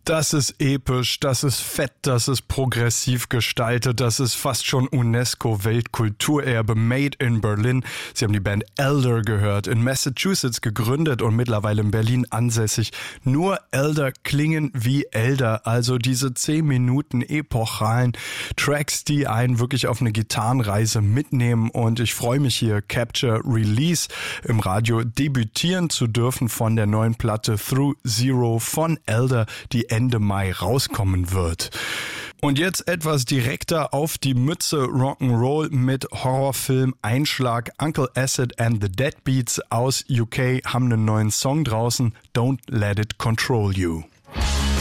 Das ist episch, das ist fett, das ist progressiv gestaltet, das ist fast schon UNESCO-Weltkulturerbe, made in Berlin. Sie haben die Band Elder gehört, in Massachusetts gegründet und mittlerweile in Berlin ansässig. Nur Elder klingen wie Elder, also diese 10 Minuten epochalen Tracks, die einen wirklich auf eine Gitarrenreise mitnehmen. Und ich freue mich hier, Capture Release im Radio debütieren zu dürfen von der neuen Platte Through Zero von Elder, die Ende Mai rauskommen wird. Und jetzt etwas direkter auf die Mütze Rock'n'Roll mit Horrorfilm Einschlag. Uncle Acid and the Deadbeats aus UK haben einen neuen Song draußen, Don't Let It Control You.